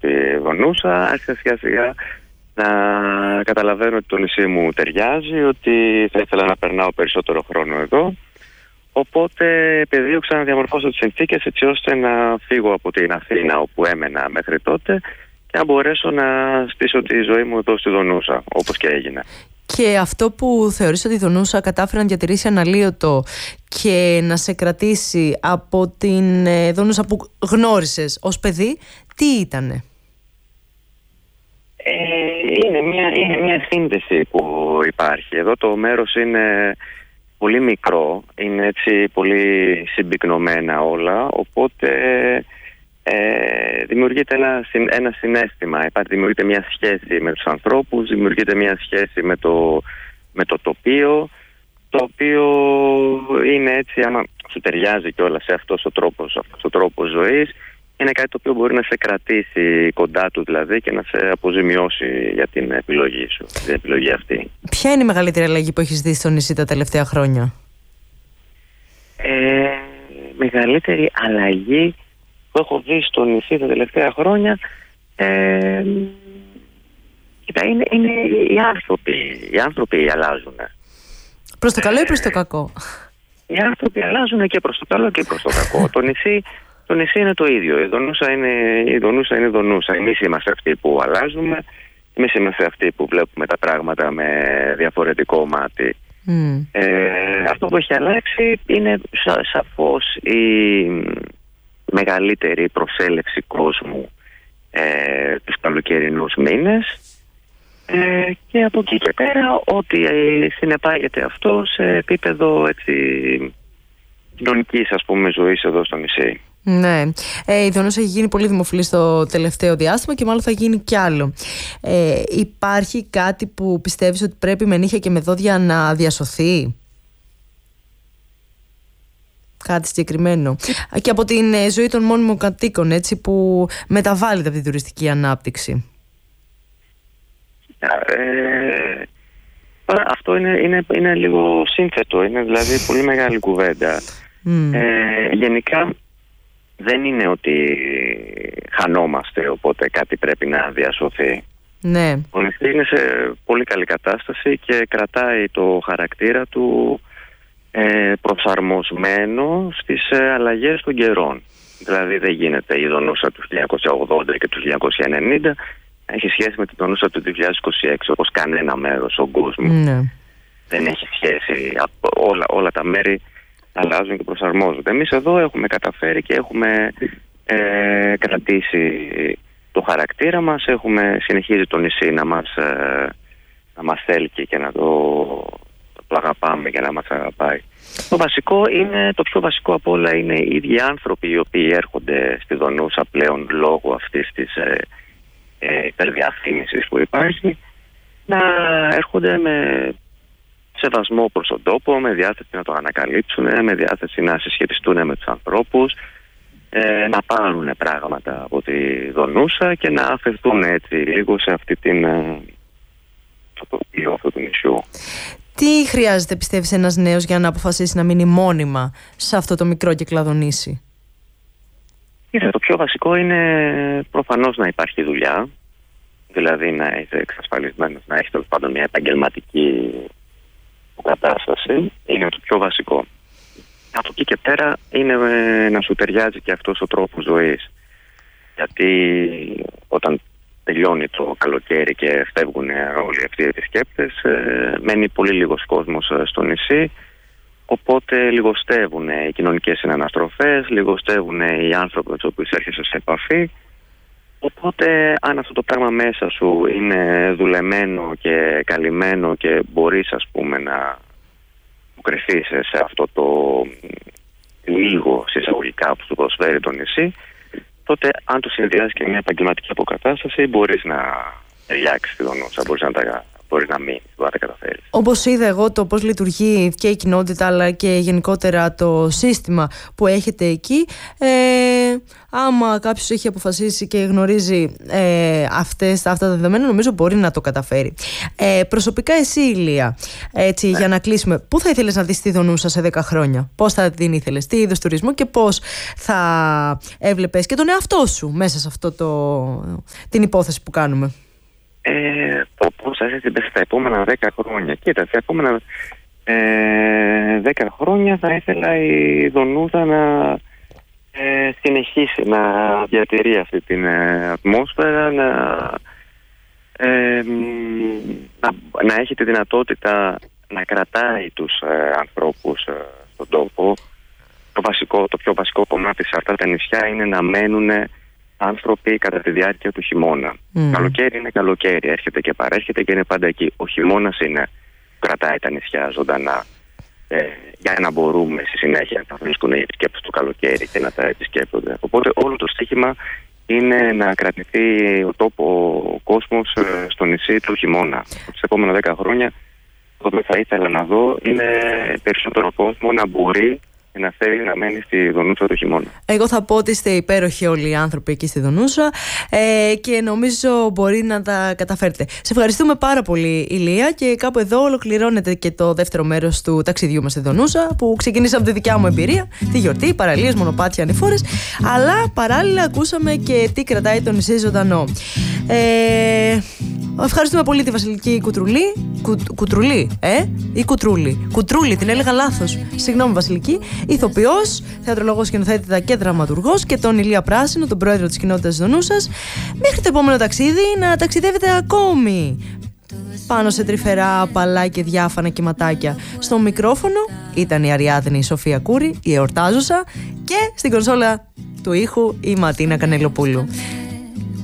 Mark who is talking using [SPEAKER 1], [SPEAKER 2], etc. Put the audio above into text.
[SPEAKER 1] στη Δονούσα, άρχισα σιγά σιγά να καταλαβαίνω ότι το νησί μου ταιριάζει, ότι θα ήθελα να περνάω περισσότερο χρόνο εδώ. Οπότε επιδίωξα να διαμορφώσω τις συνθήκες έτσι ώστε να φύγω από την Αθήνα όπου έμενα μέχρι τότε και να μπορέσω να στήσω τη ζωή μου εδώ στη Δονούσα, όπως και έγινε.
[SPEAKER 2] Και αυτό που θεωρείς ότι η Δονούσα κατάφερε να διατηρήσει αναλύωτο και να σε κρατήσει από την Δονούσα που γνώρισες ως παιδί, τι ήτανε?
[SPEAKER 1] Είναι μια σύνδεση που υπάρχει. Εδώ το μέρος είναι πολύ μικρό, είναι έτσι πολύ συμπυκνωμένα όλα, οπότε δημιουργείται ένα συναίσθημα, δημιουργείται μια σχέση με τους ανθρώπους, δημιουργείται μια σχέση με το τοπίο, το οποίο είναι έτσι, άμα σου ταιριάζει κιόλας σε αυτός ο τρόπος ζωής, είναι κάτι το οποίο μπορεί να σε κρατήσει κοντά του δηλαδή και να σε αποζημιώσει για την επιλογή σου, την επιλογή αυτή.
[SPEAKER 2] Ποια είναι η μεγαλύτερη αλλαγή που έχεις δει στο νησί τα τελευταία χρόνια?
[SPEAKER 1] Μεγαλύτερη αλλαγή που έχω δει στο νησί τα τελευταία χρόνια είναι οι άνθρωποι. Οι άνθρωποι αλλάζουν.
[SPEAKER 2] Προς το καλό ή προς το κακό?
[SPEAKER 1] Οι άνθρωποι αλλάζουν και προς το καλό και προς το κακό. Το νησί είναι το ίδιο. Η Δονούσα είναι Δονούσα. Εμείς είμαστε αυτοί που αλλάζουμε. Εμείς είμαστε αυτοί που βλέπουμε τα πράγματα με διαφορετικό μάτι. Αυτό που έχει αλλάξει είναι σαφώς η μεγαλύτερη προσέλευση κόσμου τους καλοκαιρινούς μήνες και από εκεί και πέρα ό,τι συνεπάγεται αυτό σε επίπεδο κοινωνικής ζωής εδώ στο νησί.
[SPEAKER 2] Ναι, η Δονούσα έχει γίνει πολύ δημοφιλή στο τελευταίο διάστημα και μάλλον θα γίνει κι άλλο. Υπάρχει κάτι που πιστεύεις ότι πρέπει με νύχια και με δόντια να διασωθεί? Κάτι συγκεκριμένο? Και από την ζωή των μόνιμων κατοίκων, έτσι, που μεταβάλλεται από την τουριστική ανάπτυξη.
[SPEAKER 1] Αυτό είναι λίγο σύνθετο, είναι δηλαδή πολύ μεγάλη κουβέντα. Γενικά δεν είναι ότι χανόμαστε, οπότε κάτι πρέπει να διασωθεί.
[SPEAKER 2] Ναι.
[SPEAKER 1] Ο νησί είναι σε πολύ καλή κατάσταση και κρατάει το χαρακτήρα του προσαρμοσμένο στις αλλαγές των καιρών. Δηλαδή δεν γίνεται η Δονούσα του 1980 και του 1990 έχει σχέση με την Δονούσα του 2026 όπως κανένα μέρος στον κόσμο.
[SPEAKER 2] Ναι.
[SPEAKER 1] Δεν έχει σχέση. Όλα τα μέρη αλλάζουν και προσαρμόζονται. Εμείς εδώ έχουμε καταφέρει και έχουμε κρατήσει το χαρακτήρα μας. Συνεχίζει το νησί να μας θέλει και να το αγαπάμε και να μας αγαπάει. Το πιο βασικό από όλα είναι οι ίδιοι άνθρωποι οι οποίοι έρχονται στη Δονούσα πλέον λόγω αυτής της υπερδιαφήμισης που υπάρχει, να έρχονται με σεβασμό προς τον τόπο, με διάθεση να το ανακαλύψουν, με διάθεση να συσχετιστούν με τους ανθρώπους, να πάρουν πράγματα από τη Δονούσα και να αφαιθούν έτσι λίγο σε αυτή το τοπίο αυτού του νησιού.
[SPEAKER 2] Τι χρειάζεται, πιστεύεις, ένας νέος για να αποφασίσει να μείνει μόνιμα σε αυτό το μικρό κυκλαδονήσι?
[SPEAKER 1] Το πιο βασικό είναι προφανώς να υπάρχει δουλειά, δηλαδή να είσαι εξασφαλισμένος, να έχει τέλος πάντων μια επαγγελματική κατάσταση. Είναι το πιο βασικό. Από εκεί και πέρα είναι να σου ταιριάζει και αυτός ο τρόπος ζωής. Γιατί όταν τελειώνει το καλοκαίρι και φεύγουν όλοι αυτοί οι επισκέπτες, μένει πολύ λίγος κόσμος στο νησί, οπότε λιγοστεύουν οι κοινωνικές συναναστροφές, λιγοστεύουν οι άνθρωποι με τους οποίους έρχεσαι σε επαφή. Οπότε αν αυτό το πράγμα μέσα σου είναι δουλεμένο και καλυμμένο και μπορείς να κρυφείς σε αυτό το λίγο συσσαγωγικά που σου προσφέρει το νησί, τότε αν το συνδυάζεις και μια επαγγελματική αποκατάσταση μπορείς να ταιριάξεις τη Δονούσα, μπορείς να τα μπορείς να μείνεις, μπορεί να τα καταφέρεις.
[SPEAKER 2] Όπως είδα εγώ το πώς λειτουργεί και η κοινότητα αλλά και γενικότερα το σύστημα που έχετε εκεί, άμα κάποιος έχει αποφασίσει και γνωρίζει αυτά τα δεδομένα, νομίζω μπορεί να το καταφέρει. Προσωπικά εσύ, Ηλία, έτσι, για να κλείσουμε, πού θα ήθελες να δεις τη Δονούσα σε 10 χρόνια? Πώς θα την ήθελες, τι είδος τουρισμού, και πώς θα έβλεπες και τον εαυτό σου μέσα σε αυτό την υπόθεση που κάνουμε?
[SPEAKER 1] Πώς θα έρθει στα επόμενα 10 χρόνια? Κοίτα, στα επόμενα 10 χρόνια θα ήθελα η Δονούσα να συνεχίσει να διατηρεί αυτή την ατμόσφαιρα, να έχει τη δυνατότητα να κρατάει τους ανθρώπους στον τόπο. Το πιο βασικό κομμάτι σε αυτά τα νησιά είναι να μένουν άνθρωποι κατά τη διάρκεια του χειμώνα. Καλοκαίρι είναι καλοκαίρι, έρχεται και παρέρχεται και είναι πάντα εκεί. Ο χειμώνας είναι που κρατάει τα νησιά ζωντανά, για να μπορούμε στη συνέχεια να βρίσκουν οι επισκέπτες το καλοκαίρι και να τα επισκέπτονται. Οπότε όλο το στοίχημα είναι να κρατηθεί ο κόσμος στο νησί του χειμώνα. Στις επόμενα 10 χρόνια αυτό που θα ήθελα να δω είναι περισσότερο κόσμο να μπορεί και να θέλει να μένει στη Δονούσα το χειμώνα. Εγώ
[SPEAKER 2] θα πω ότι είστε υπέροχοι όλοι οι άνθρωποι εκεί στη Δονούσα, και νομίζω μπορεί να τα καταφέρετε. Σε ευχαριστούμε πάρα πολύ, Ηλία, και κάπου εδώ ολοκληρώνεται και το δεύτερο μέρος του ταξιδιού μας στη Δονούσα, που ξεκινήσαμε από τη δικιά μου εμπειρία, τη γιορτή, παραλίες, μονοπάτια, ανηφόρες, αλλά παράλληλα ακούσαμε και τι κρατάει το νησί ζωντανό. Ευχαριστούμε πολύ τη Βασιλική Κουτρουλή, ή Κουτρούλη. Κουτρούλη, την έλεγα λάθος. Συγγνώμη, Βασιλική. Ηθοποιός, θεατρολόγος, σκηνοθέτητα και δραματουργός, και τον Ηλία Πράσινο, τον πρόεδρο της κοινότητας της Δονούσας. Μέχρι το επόμενο ταξίδι να ταξιδεύετε ακόμη πάνω σε τρυφερά, απαλά και διάφανα κυματάκια. Στο μικρόφωνο ήταν η Αριάδνη Σοφία Κούρη, η εορτάζουσα, και στην κονσόλα του ήχου η Ματίνα Κανελοπούλου.